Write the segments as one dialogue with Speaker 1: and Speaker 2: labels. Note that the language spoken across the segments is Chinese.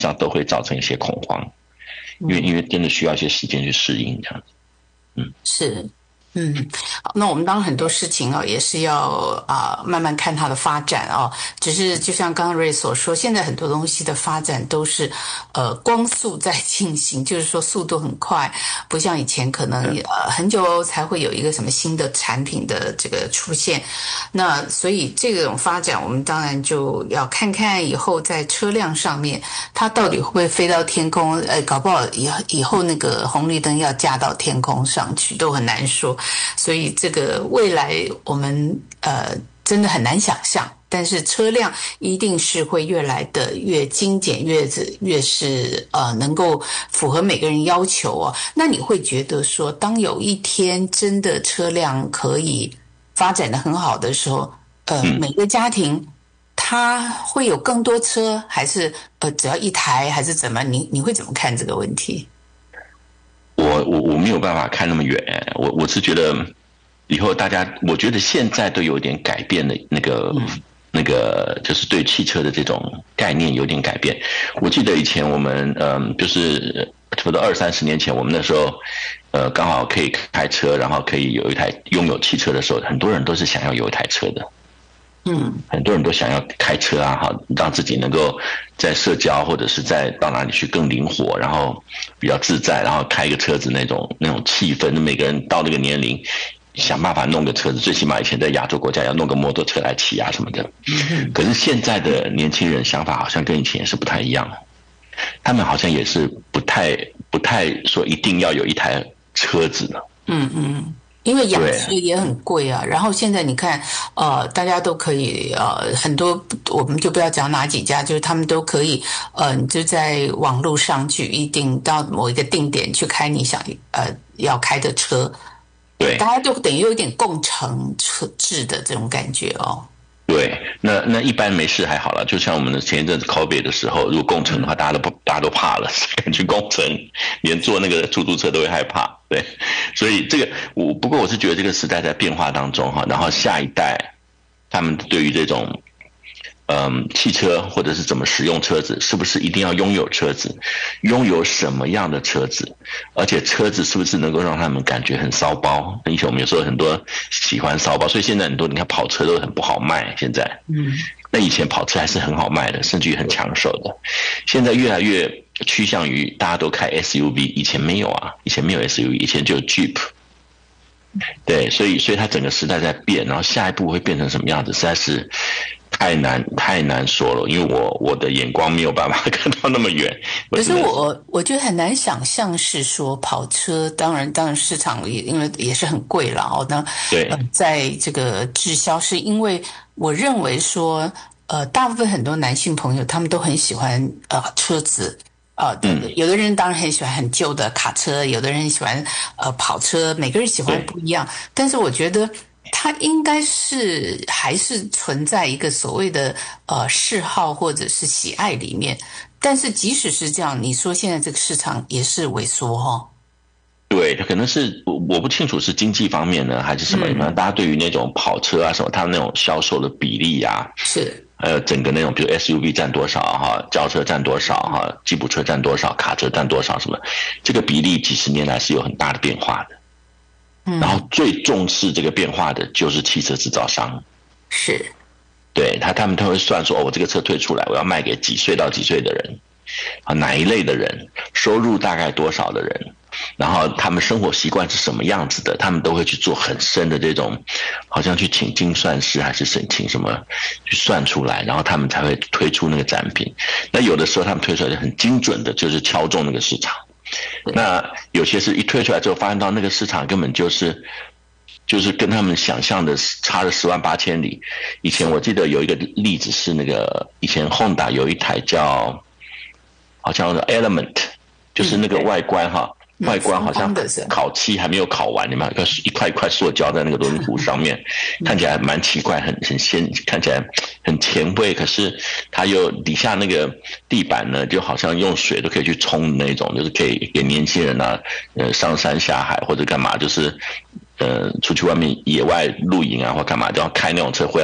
Speaker 1: 上都会造成一些恐慌，因为真的需要一些时间去适应这样子。
Speaker 2: 是。好，那我们当然很多事情也是要慢慢看它的发展只是就像刚刚瑞所说，现在很多东西的发展都是光速在进行，就是说速度很快，不像以前可能很久才会有一个什么新的产品的这个出现。那所以这种发展，我们当然就要看看以后在车辆上面，它到底会不会飞到天空？搞不好以后那个红绿灯要架到天空上去，都很难说。所以这个未来我们真的很难想象，但是车辆一定是会越来的越精简，越是能够符合每个人要求那你会觉得说，当有一天真的车辆可以发展的很好的时候，每个家庭它会有更多车，还是只要一台，还是怎么？你会怎么看这个问题？
Speaker 1: 我没有办法看那么远，我是觉得以后大家，我觉得现在都有点改变的那个就是对汽车的这种概念有点改变。我记得以前我们就是差不多20-30年前，我们那时候刚好可以开车，然后可以拥有汽车的时候，很多人都是想要有一台车的。很多人都想要开车让自己能够在社交或者是到哪里去更灵活，然后比较自在，然后开一个车子那种气氛。每个人到那个年龄，想办法弄个车子，最起码以前在亚洲国家要弄个摩托车来骑什么的。可是现在的年轻人想法好像跟以前也是不太一样，他们好像也是不太说一定要有一台车子的。
Speaker 2: 因为养车也很贵然后现在你看，大家都可以很多，我们就不要讲哪几家，就是他们都可以，你就在网络上去预定到某一个定点去开你想要开的车，
Speaker 1: 对，
Speaker 2: 大家就等于有点共乘车制的这种感觉
Speaker 1: 对，那一般没事还好了，就像我们的前一阵子 COVID 的时候，如果共乘的话，大家都怕了，敢去共乘，连坐那个出租车都会害怕。对，所以这个不过我是觉得这个时代在变化当中然后下一代他们对于这种汽车或者是怎么使用车子，是不是一定要拥有车子，拥有什么样的车子，而且车子是不是能够让他们感觉很骚包。以前我们有时候很多喜欢骚包，所以现在很多你看跑车都很不好卖现在。那以前跑车还是很好卖的，甚至于很抢手的。现在越来越趋向于大家都开 SUV， 以前没有以前没有 SUV， 以前就有 Jeep。对，所以它整个时代在变，然后下一步会变成什么样子，实在是太难说了，因为我的眼光没有办法看到那么远。
Speaker 2: 可是我觉得很难想象是说跑车，当然市场因为也是很贵了
Speaker 1: 对，
Speaker 2: 在这个滞销，是因为我认为说大部分很多男性朋友他们都很喜欢车子。有的人当然很喜欢很旧的卡车，有的人喜欢跑车，每个人喜欢不一样。但是我觉得它应该还是存在一个所谓的嗜好或者是喜爱里面。但是即使是这样，你说现在这个市场也是萎缩
Speaker 1: 对，可能是我不清楚是经济方面呢，还是什么。大家对于那种跑车什么，它那种销售的比例
Speaker 2: 是。
Speaker 1: 整个那种比如 SUV 占多少轿车占多少吉普车占多少，卡车占多少什么，这个比例几十年来是有很大的变化的。然后最重视这个变化的就是汽车制造商。
Speaker 2: 是。
Speaker 1: 对，他们都会算说我这个车推出来，我要卖给几岁到几岁的人哪一类的人，收入大概多少的人，然后他们生活习惯是什么样子的，他们都会去做很深的这种，好像去请精算师还是请什么去算出来，然后他们才会推出那个展品。那有的时候他们推出来很精准的，就是敲中那个市场。那有些是一推出来之后，发现到那个市场根本就是跟他们想象的差了10万8千里。以前我记得有一个例子是那个以前 Honda 有一台好像 Element， 就是那个外观外观好像烤漆还没有烤完，你们一块一块塑胶在那个轮毂上面，看起来蛮奇怪，很看起来很前卫。可是它又底下那个地板呢，就好像用水都可以去冲的那种，就是可以给年轻人上山下海或者干嘛，就是出去外面野外露营或干嘛，就要开那种车回来要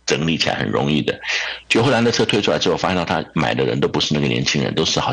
Speaker 1: 整理起来很容易的。就后来那车推出来之后，发现到他买的人都不是那个年轻人，都是好